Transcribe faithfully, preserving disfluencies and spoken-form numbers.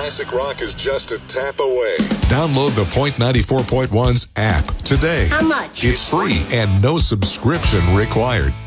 classic rock is just a tap away. Download the Point ninety-four point one's app today. How much? It's free and no subscription required.